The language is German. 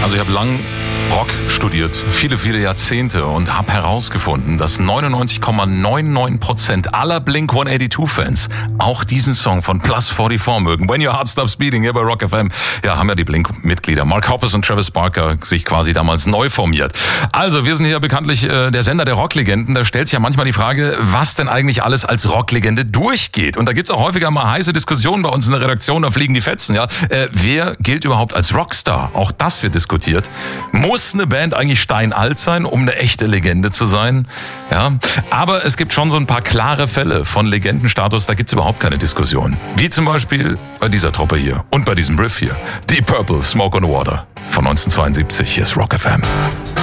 Also ich habe lang Rock studiert, viele Jahrzehnte und habe herausgefunden, dass 99,99% aller Blink-182-Fans auch diesen Song von Plus 44 mögen. When Your Heart Stops Beating hier bei Rock FM. Ja, haben ja die Blink-Mitglieder Mark Hoppus und Travis Barker sich quasi damals neu formiert. Also, wir sind hier bekanntlich der Sender der Rocklegenden. Da stellt sich ja manchmal die Frage, was denn eigentlich alles als Rocklegende durchgeht. Und da gibt's auch häufiger mal heiße Diskussionen bei uns in der Redaktion, da fliegen die Fetzen. Ja, wer gilt überhaupt als Rockstar? Auch das wird diskutiert. Muss eine Band eigentlich steinalt sein, um eine echte Legende zu sein? Ja, aber es gibt schon so ein paar klare Fälle von Legendenstatus, da gibt's überhaupt keine Diskussion. Wie zum Beispiel bei dieser Truppe hier und bei diesem Riff hier. Deep Purple, Smoke on the Water von 1972. Hier ist Rock FM.